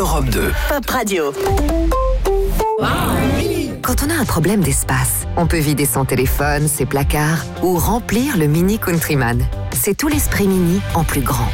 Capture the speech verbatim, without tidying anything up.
Europe deux. Pop Radio. Quand on a un problème d'espace, on peut vider son téléphone, ses placards ou remplir le Mini Countryman. C'est tout l'esprit Mini en plus grand.